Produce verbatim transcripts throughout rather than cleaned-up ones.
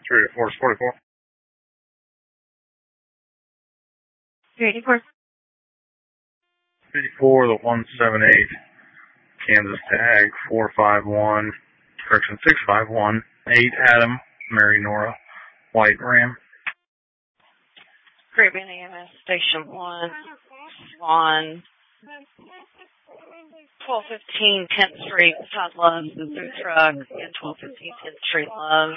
three eighty-four is forty-four. three eighty-four. eighty-four, the one seven eight. Kansas tag four five one, correction six five one, eight Adam, Mary Nora, White Ram. Great Bend A M S Station one, Swan, twelve fifteen tenth Street, Todd Love's the food truck, and twelve fifteen tenth Street Love.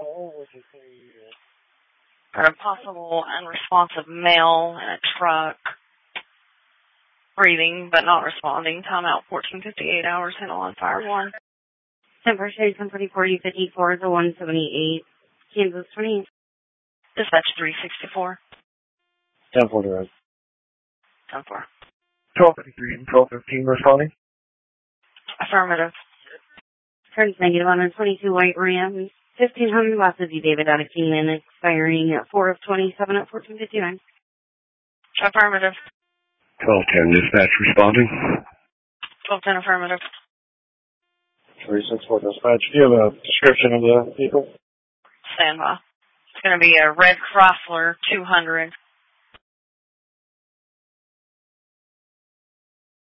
Got a possible unresponsive male in a truck. Breathing, but not responding. Timeout fourteen fifty-eight hours. Handle on fire one. ten percent, ten forty-four, U fifty-four, the one seventy-eight. Kansas twenty. Dispatch three sixty-four. ten forty, right. ten four. twelve fifty-three and twelve fifteen responding. Affirmative. Turns negative on twenty-two White Ram. fifteen hundred lots of you, David, out of Keenan, expiring at four of twenty-seven at fourteen fifty-nine. Affirmative. twelve ten, dispatch responding. twelve ten affirmative. three sixty-four, dispatch. Do you have a description of the vehicle? Stand by. It's going to be a red Chrysler two hundred.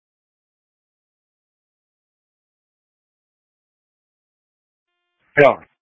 Yeah.